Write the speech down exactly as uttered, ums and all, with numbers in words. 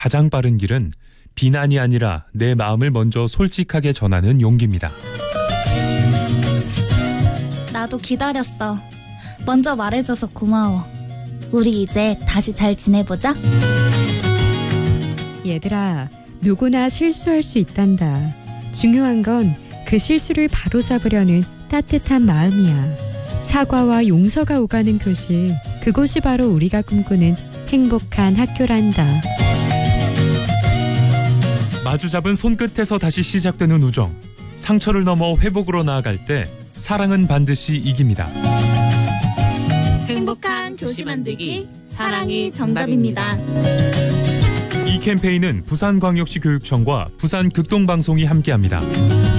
가장 빠른 길은 비난이 아니라 내 마음을 먼저 솔직하게 전하는 용기입니다. 나도 기다렸어. 먼저 말해줘서 고마워. 우리 이제 다시 잘 지내보자. 얘들아, 누구나 실수할 수 있단다. 중요한 건 그 실수를 바로잡으려는 따뜻한 마음이야. 사과와 용서가 오가는 교실, 그곳이 바로 우리가 꿈꾸는 행복한 학교란다. 마주잡은 손끝에서 다시 시작되는 우정. 상처를 넘어 회복으로 나아갈 때 사랑은 반드시 이깁니다. 행복한 교시 만들기, 사랑이 정답입니다. 이 캠페인은 부산광역시 교육청과 부산극동방송이 함께합니다.